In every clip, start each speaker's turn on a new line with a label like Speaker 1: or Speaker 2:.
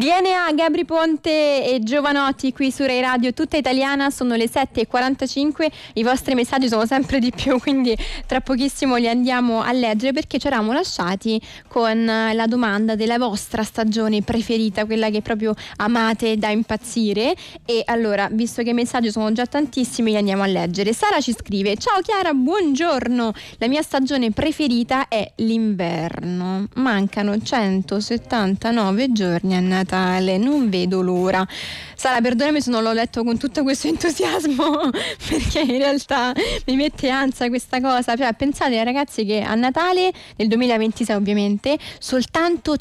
Speaker 1: DNA, Gabri Ponte e Giovanotti qui su Rai Radio Tutta Italiana. Sono le 7:45, i vostri messaggi sono sempre di più, quindi tra pochissimo li andiamo a leggere, perché ci eravamo lasciati con la domanda della vostra stagione preferita, quella che proprio amate da impazzire. E allora, visto che i messaggi sono già tantissimi, li andiamo a leggere. Sara ci scrive: ciao Chiara, buongiorno, la mia stagione preferita è l'inverno, mancano 179 giorni a Natale, non vedo l'ora. Sara, perdonami se non l'ho letto con tutto questo entusiasmo, perché in realtà mi mette ansia questa cosa. Cioè, pensate ragazzi che a Natale nel 2026 ovviamente soltanto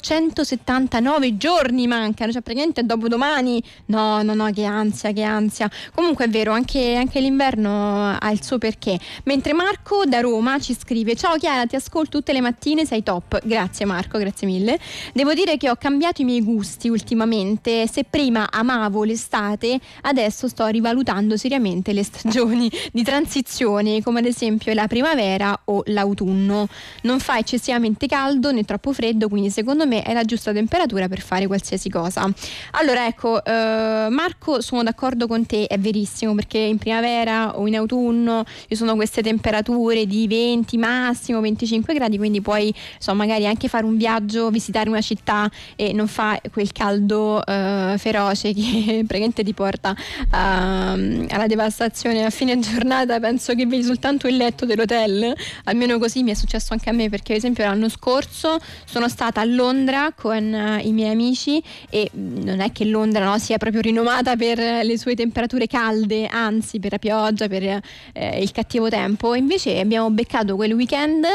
Speaker 1: 179 giorni mancano, cioè praticamente dopodomani. No, che ansia. Comunque è vero, anche l'inverno ha il suo perché. Mentre Marco da Roma ci scrive: ciao Chiara, ti ascolto tutte le mattine, sei top. Grazie Marco, grazie mille. Devo dire che ho cambiato i miei gusti ultimamente. Se prima amavo l'estate, adesso sto rivalutando seriamente le stagioni di transizione, come ad esempio la primavera o l'autunno. Non fa eccessivamente caldo né troppo freddo, quindi secondo me è la giusta temperatura per fare qualsiasi cosa. Allora ecco, Marco, sono d'accordo con te, è verissimo, perché in primavera o in autunno ci sono queste temperature di 20, massimo 25 gradi, quindi puoi magari anche fare un viaggio, visitare una città e non fa quel caldo feroce che praticamente ti porta alla devastazione. A fine giornata penso che vedi soltanto il letto dell'hotel, almeno così mi è successo anche a me, perché ad esempio l'anno scorso sono stata a Londra con i miei amici e non è che Londra si è proprio rinomata per le sue temperature calde, anzi per la pioggia, per il cattivo tempo. Invece abbiamo beccato quel weekend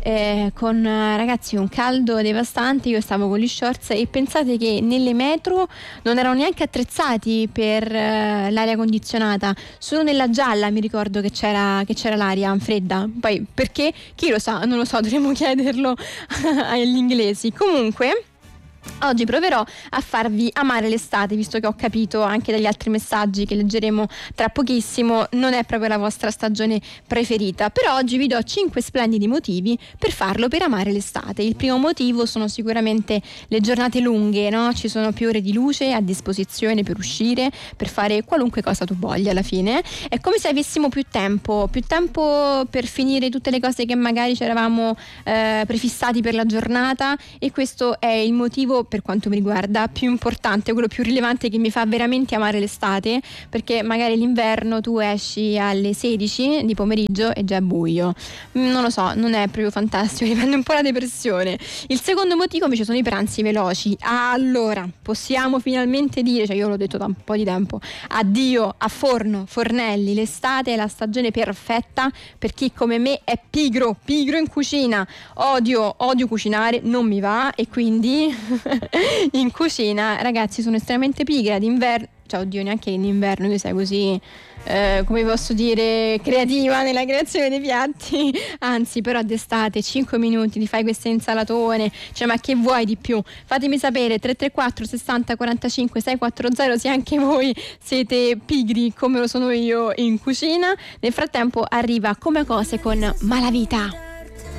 Speaker 1: con ragazzi un caldo devastante. Io stavo con gli shorts e pensate che nelle metro non erano neanche attrezzati per l'aria condizionata, solo nella gialla mi ricordo che c'era l'aria fredda. Poi perché? Chi lo sa? Non lo so, dovremmo chiederlo agli inglesi. Comunque oggi proverò a farvi amare l'estate, visto che ho capito anche dagli altri messaggi che leggeremo tra pochissimo non è proprio la vostra stagione preferita. Però oggi vi do 5 splendidi motivi per farlo, per amare l'estate. Il primo motivo sono sicuramente le giornate lunghe, no? Ci sono più ore di luce a disposizione per uscire, per fare qualunque cosa tu voglia alla fine. È come se avessimo più tempo per finire tutte le cose che magari ci eravamo prefissati per la giornata, e questo è il motivo, per quanto mi riguarda, più importante, quello più rilevante, che mi fa veramente amare l'estate, perché magari l'inverno tu esci alle 16 di pomeriggio e già è buio. Non lo so, non è proprio fantastico, mi prende un po' la depressione. Il secondo motivo invece sono i pranzi veloci. Allora, possiamo finalmente dire, cioè io l'ho detto da un po' di tempo, addio a fornelli. L'estate è la stagione perfetta per chi come me è pigro in cucina. Odio cucinare, non mi va, e quindi in cucina, ragazzi, sono estremamente pigra d'inverno. Cioè, oddio, neanche in inverno tu sei così, come posso dire, creativa nella creazione dei piatti. Anzi, però d'estate 5 minuti ti fai queste insalatone, cioè ma che vuoi di più? Fatemi sapere, 334 60 45 640, se anche voi siete pigri come lo sono io in cucina. Nel frattempo arriva Come Cose con Malavita.